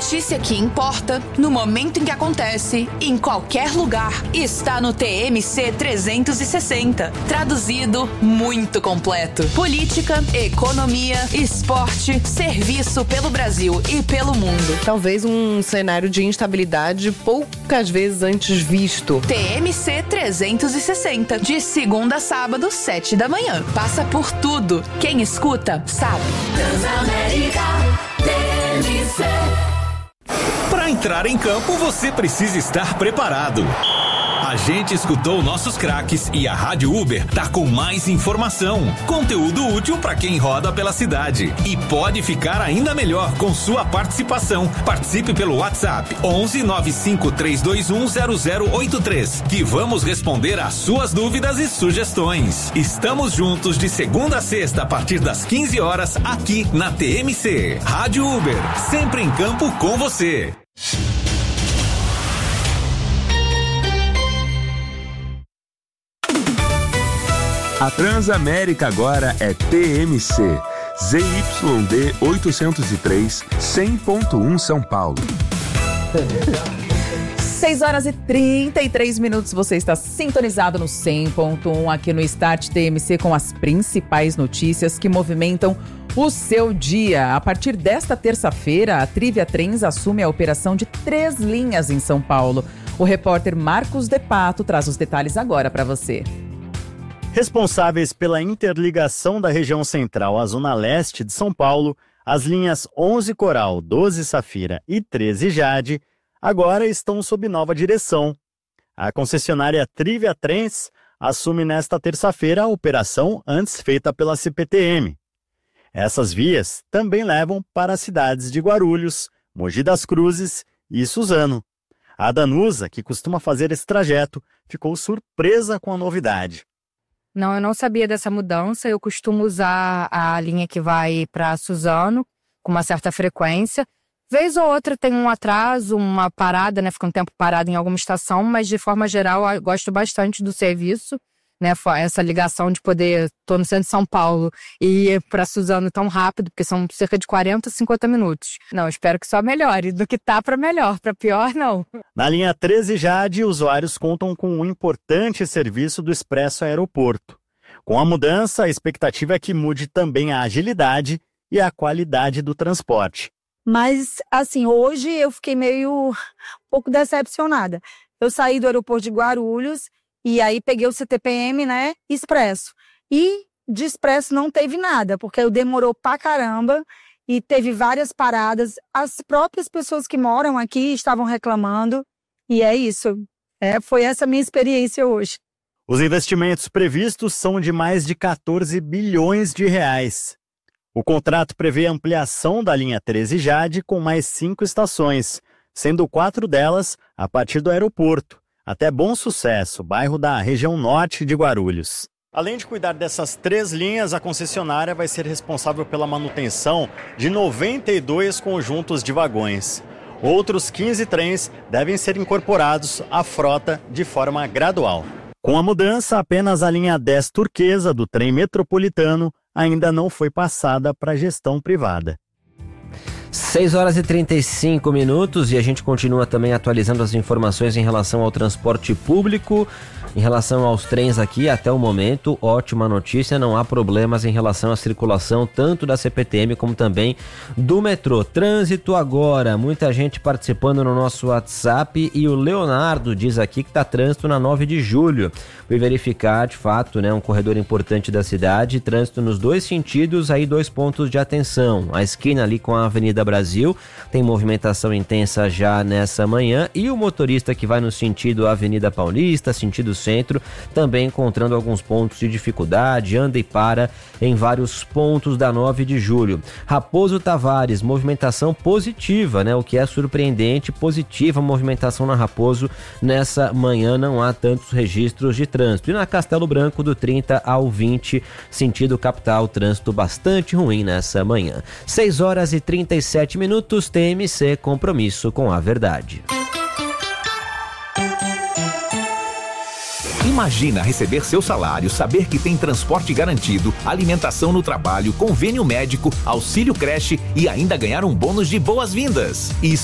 notícia que importa, no momento em que acontece, em qualquer lugar, está no TMC 360. Traduzido, muito completo. Política, economia, esporte, serviço pelo Brasil e pelo mundo. Talvez um cenário de instabilidade poucas vezes antes visto. TMC 360, de segunda a sábado, 7 da manhã. Passa por tudo. Quem escuta, sabe. Transamérica TMC. Para entrar em campo, você precisa estar preparado. A gente escutou nossos craques e a Rádio Uber tá com mais informação, conteúdo útil para quem roda pela cidade. E pode ficar ainda melhor com sua participação. Participe pelo WhatsApp 11 95 321 0083, que vamos responder às suas dúvidas e sugestões. Estamos juntos de segunda a sexta a partir das 15 horas aqui na TMC. Rádio Uber, sempre em campo com você. A Transamérica agora é TMC, ZYD 803, 100.1 São Paulo. 6 horas e 33 minutos, você está sintonizado no 100.1 aqui no Start TMC com as principais notícias que movimentam o seu dia. A partir desta terça-feira, a Trivia Trens assume a operação de 3 linhas em São Paulo. O repórter Marcos De Pato traz os detalhes agora para você. Responsáveis pela interligação da região central à zona leste de São Paulo, as linhas 11 Coral, 12 Safira e 13 Jade agora estão sob nova direção. A concessionária Trivia Trens assume nesta terça-feira a operação antes feita pela CPTM. Essas vias também levam para as cidades de Guarulhos, Mogi das Cruzes e Suzano. A Danusa, que costuma fazer esse trajeto, ficou surpresa com a novidade. Não, eu não sabia dessa mudança. Eu costumo usar a linha que vai para Suzano com uma certa frequência. Vez ou outra tem um atraso, uma parada, né? Fica um tempo parado em alguma estação, mas de forma geral eu gosto bastante do serviço, né? Essa ligação de poder, tô no centro de São Paulo e ir para Suzano tão rápido, porque são cerca de 40, 50 minutos. Não, espero que só melhore, do que tá para melhor, para pior não. Na linha 13 Jade, usuários contam com um importante serviço do Expresso Aeroporto. Com a mudança, a expectativa é que mude também a agilidade e a qualidade do transporte. Mas, assim, hoje eu fiquei um pouco decepcionada. Eu saí do aeroporto de Guarulhos e aí peguei o CTPM, né, Expresso. E de Expresso não teve nada, porque demorou pra caramba e teve várias paradas. As próprias pessoas que moram aqui estavam reclamando e é isso. Foi essa a minha experiência hoje. Os investimentos previstos são de mais de 14 bilhões de reais. O contrato prevê ampliação da linha 13 Jade com mais 5 estações, sendo 4 delas a partir do aeroporto, até Bom Sucesso, bairro da região norte de Guarulhos. Além de cuidar dessas 3 linhas, a concessionária vai ser responsável pela manutenção de 92 conjuntos de vagões. Outros 15 trens devem ser incorporados à frota de forma gradual. Com a mudança, apenas a linha 10 turquesa do trem metropolitano ainda não foi passada para a gestão privada. 6 horas e 35 minutos e a gente continua também atualizando as informações em relação ao transporte público. Em relação aos trens aqui, até o momento, ótima notícia, não há problemas em relação à circulação tanto da CPTM como também do metrô. Trânsito agora, muita gente participando no nosso WhatsApp e o Leonardo diz aqui que está trânsito na 9 de julho. Fui verificar, de fato, né, um corredor importante da cidade, trânsito nos 2 sentidos, aí 2 pontos de atenção. A esquina ali com a Avenida Brasil tem movimentação intensa já nessa manhã e o motorista que vai no sentido Avenida Paulista, sentido centro, também encontrando alguns pontos de dificuldade, anda e para em vários pontos da 9 de julho. Raposo Tavares, movimentação positiva, né? O que é surpreendente, positiva a movimentação na Raposo nessa manhã, não há tantos registros de trânsito. E na Castelo Branco, do 30 ao 20, sentido capital, trânsito bastante ruim nessa manhã. 6 horas e 37 minutos, TMC, compromisso com a verdade. Imagina receber seu salário, saber que tem transporte garantido, alimentação no trabalho, convênio médico, auxílio creche e ainda ganhar um bônus de boas-vindas. Isso